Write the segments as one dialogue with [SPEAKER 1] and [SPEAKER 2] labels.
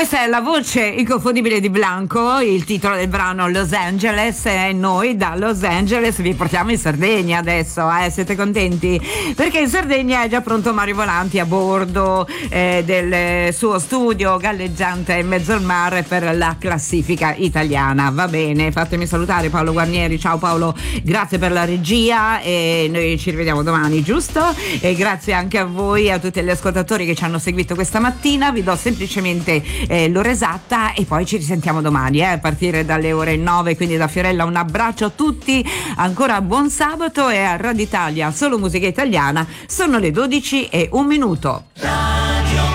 [SPEAKER 1] Questa è la voce inconfondibile di Blanco, il titolo del brano Los Angeles, e noi da Los Angeles vi portiamo in Sardegna adesso, siete contenti? Perché in Sardegna è già pronto Mario Volanti a bordo del suo studio galleggiante in mezzo al mare per la classifica italiana. Va bene, fatemi salutare Paolo Guarnieri. Ciao Paolo, grazie per la regia e noi ci rivediamo domani, giusto? E grazie anche a voi, a tutti gli ascoltatori che ci hanno seguito questa mattina. Vi do semplicemente l'ora esatta e poi ci risentiamo domani a partire dalle ore 9, quindi da Fiorella un abbraccio a tutti, ancora buon sabato, e a Radio Italia solo musica italiana sono le 12:01.
[SPEAKER 2] Radio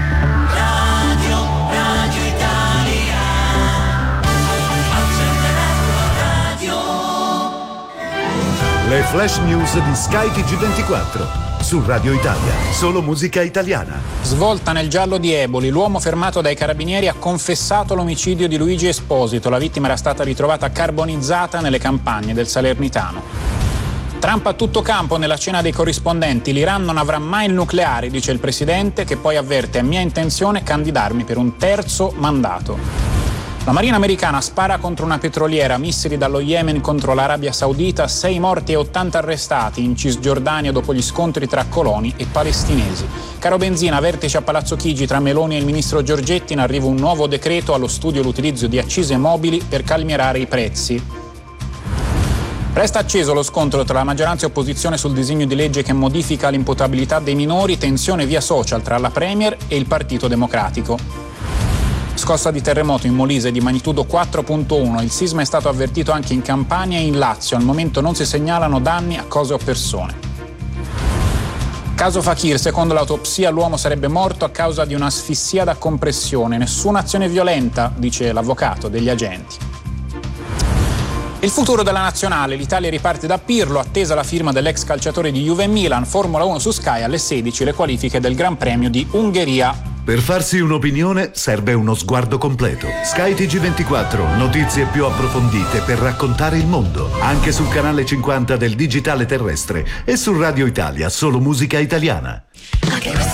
[SPEAKER 2] Italia, radio.
[SPEAKER 3] Le flash news di Sky TG24 su Radio Italia, solo musica italiana.
[SPEAKER 4] Svolta nel giallo di Eboli, l'uomo fermato dai carabinieri ha confessato l'omicidio di Luigi Esposito. La vittima era stata ritrovata carbonizzata nelle campagne del Salernitano. Trump a tutto campo nella cena dei corrispondenti. L'Iran non avrà mai il nucleare, dice il presidente, che poi avverte: è mia intenzione candidarmi per un terzo mandato. La Marina americana spara contro una petroliera, missili dallo Yemen contro l'Arabia Saudita, 6 morti e 80 arrestati in Cisgiordania dopo gli scontri tra coloni e palestinesi. Caro benzina, vertice a Palazzo Chigi tra Meloni e il ministro Giorgetti, in arrivo un nuovo decreto, allo studio l'utilizzo di accise mobili per calmierare i prezzi. Resta acceso lo scontro tra la maggioranza e opposizione sul disegno di legge che modifica l'imputabilità dei minori, tensione via social tra la Premier e il Partito Democratico. Scossa di terremoto in Molise di magnitudo 4.1, il sisma è stato avvertito anche in Campania e in Lazio, al momento non si segnalano danni a cose o persone. Caso Fakir, secondo l'autopsia l'uomo sarebbe morto a causa di un'asfissia da compressione, nessuna azione violenta, dice l'avvocato degli agenti. Il futuro della nazionale, l'Italia riparte da Pirlo, attesa la firma dell'ex calciatore di Juve e Milan. Formula 1 su Sky alle 16, le qualifiche del Gran Premio di Ungheria.
[SPEAKER 3] Per farsi un'opinione serve uno sguardo completo. Sky TG24, notizie più approfondite per raccontare il mondo, anche sul canale 50 del digitale terrestre e su Radio Italia, solo musica italiana.